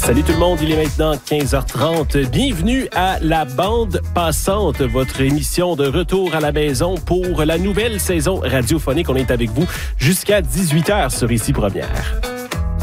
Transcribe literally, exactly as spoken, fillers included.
Salut tout le monde, il est maintenant quinze heures trente. Bienvenue à La Bande Passante, votre émission de retour à la maison pour la nouvelle saison radiophonique. On est avec vous jusqu'à dix-huit heures sur Ici Première.